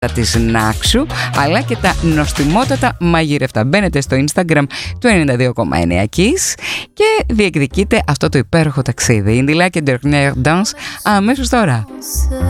της Νάξου, αλλά και τα νοστιμότατα μαγειρευτά. Μπαίνετε στο Instagram του 92,9 Kiss και διεκδικείτε αυτό το υπέροχο ταξίδι. Indie Like and Dernière Danse αμέσως τώρα.